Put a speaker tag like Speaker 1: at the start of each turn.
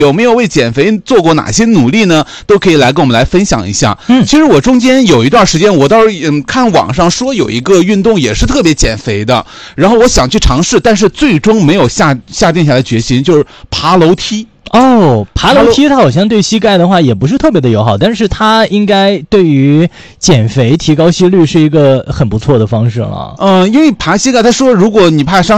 Speaker 1: 有没有为减肥做过哪些努力呢？都可以来跟我们来分享一下。其实我中间有一段时间，我倒是看网上说有一个运动也是特别减肥的，然后我想去尝试，但是最终没有下定下来决心，就是爬楼梯。
Speaker 2: 哦，爬楼梯它好像对膝盖的话也不是特别的友好，但是它应该对于减肥提高心率是一个很不错的方式了。
Speaker 1: 因为爬膝盖，他说如果你怕伤